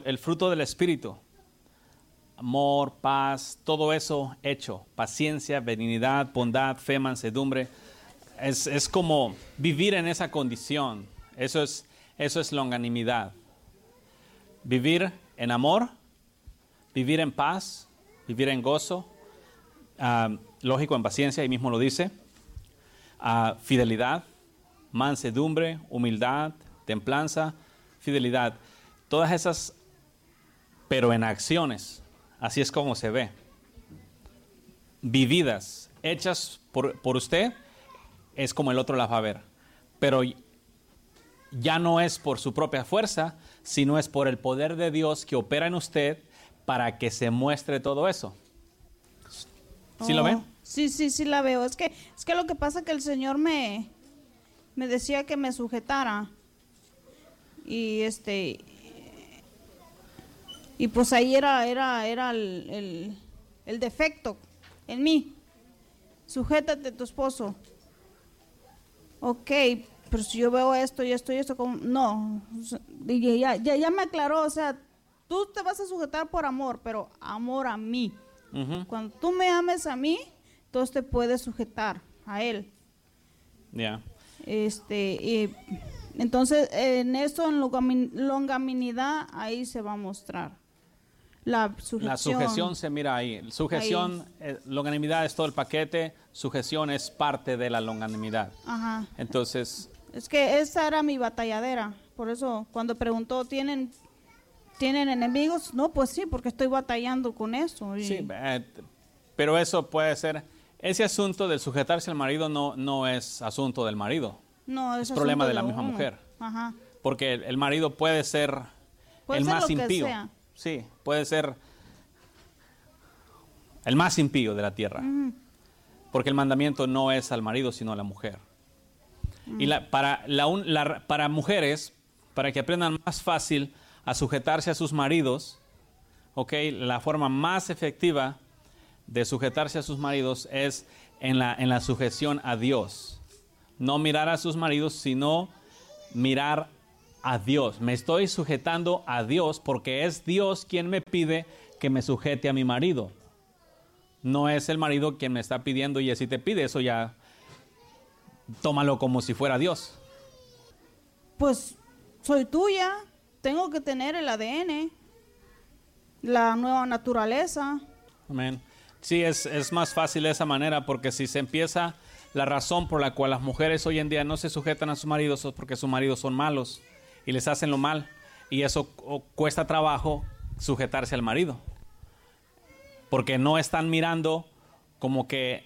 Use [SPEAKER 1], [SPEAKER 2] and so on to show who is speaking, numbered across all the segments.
[SPEAKER 1] el fruto del Espíritu. Amor, paz, todo eso hecho. Paciencia, benignidad, bondad, fe, mansedumbre. Es como vivir en esa condición. Eso es longanimidad. Vivir en amor, vivir en paz, vivir en gozo. Lógico, en paciencia, ahí mismo lo dice. Fidelidad, mansedumbre, humildad, templanza, fidelidad. Todas esas, pero en acciones. Así es como se ve. Vividas, hechas por usted, es como el otro las va a ver. Pero ya no es por su propia fuerza, sino es por el poder de Dios que opera en usted para que se muestre todo eso. ¿Sí lo ve?
[SPEAKER 2] Sí la veo. Es que lo que pasa es que el Señor me decía que me sujetara. Y y pues ahí era el defecto en mí. Sujétate a tu esposo. Ok, pero si yo veo esto y esto y esto, como no, ya me aclaró, o sea, tú te vas a sujetar por amor, pero amor a mí. Uh-huh. Cuando tú me ames a mí, entonces te puedes sujetar a él.
[SPEAKER 1] Ya.
[SPEAKER 2] Entonces, en eso, en longanimidad, ahí se va a mostrar la sujeción.
[SPEAKER 1] La sujeción se mira ahí. Sujeción, longanimidad es todo el paquete, sujeción es parte de la longanimidad. Ajá. Entonces...
[SPEAKER 2] Es que esa era mi batalladera. Por eso, cuando preguntó, ¿tienen enemigos? No, pues sí, porque estoy batallando con eso.
[SPEAKER 1] Sí, pero eso puede ser... Ese asunto del sujetarse al marido no es asunto del marido.
[SPEAKER 2] No,
[SPEAKER 1] es problema de la misma mujer. Ajá. Porque el marido puede ser el más impío. Sí, puede ser el más impío de la tierra. Uh-huh. Porque el mandamiento no es al marido, sino a la mujer. Uh-huh. Y para mujeres, para que aprendan más fácil a sujetarse a sus maridos, la forma más efectiva de sujetarse a sus maridos es en la sujeción a Dios. No mirar a sus maridos, sino mirar a Dios. Me estoy sujetando a Dios porque es Dios quien me pide que me sujete a mi marido. No es el marido quien me está pidiendo y así te pide. Eso ya tómalo como si fuera Dios.
[SPEAKER 2] Pues soy tuya. Tengo que tener el ADN, la nueva naturaleza.
[SPEAKER 1] Amén. Sí, es más fácil de esa manera porque si se empieza... La razón por la cual las mujeres hoy en día no se sujetan a sus maridos es porque sus maridos son malos y les hacen lo mal. Y eso cuesta trabajo sujetarse al marido. Porque no están mirando como que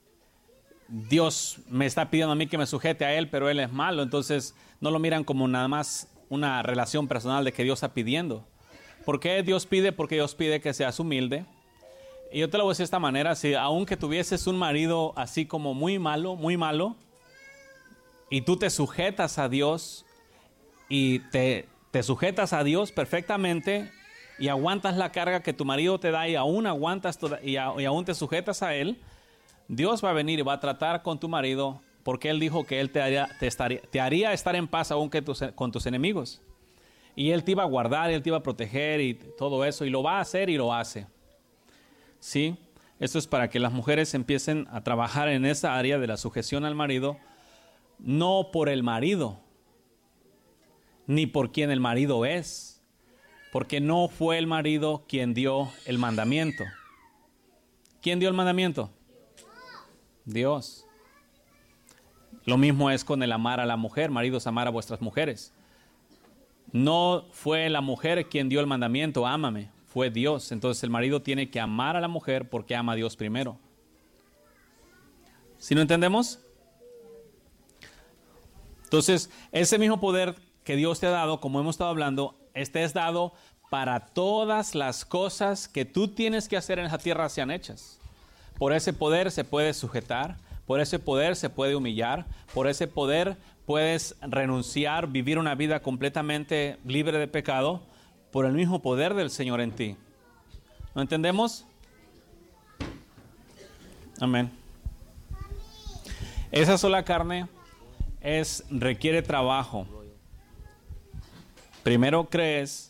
[SPEAKER 1] Dios me está pidiendo a mí que me sujete a él, pero él es malo. Entonces no lo miran como nada más una relación personal de que Dios está pidiendo. ¿Por qué Dios pide? Porque Dios pide que seas humilde. Y yo te lo voy a decir de esta manera, si aunque tuvieses un marido así como muy malo, y tú te sujetas a Dios, y te sujetas a Dios perfectamente, y aguantas la carga que tu marido te da, y aún aguantas y aún te sujetas a él, Dios va a venir y va a tratar con tu marido, porque él dijo que él te haría estar en paz aún con tus enemigos. Y él te iba a guardar, él te iba a proteger, y todo eso, y lo va a hacer y lo hace. Sí, esto es para que las mujeres empiecen a trabajar en esa área de la sujeción al marido, no por el marido, ni por quien el marido es, porque no fue el marido quien dio el mandamiento. ¿Quién dio el mandamiento? Dios. Lo mismo es con el amar a la mujer, maridos, amar a vuestras mujeres. No fue la mujer quien dio el mandamiento, ámame. Fue Dios. Entonces el marido tiene que amar a la mujer porque ama a Dios primero. ¿Sí lo entendemos? Entonces, ese mismo poder que Dios te ha dado, como hemos estado hablando, este es dado para todas las cosas que tú tienes que hacer en esa tierra sean hechas. Por ese poder se puede sujetar, por ese poder se puede humillar, por ese poder puedes renunciar, vivir una vida completamente libre de pecado, por el mismo poder del Señor en ti. ¿Lo entendemos? Amén. Esa sola carne requiere trabajo. Primero crees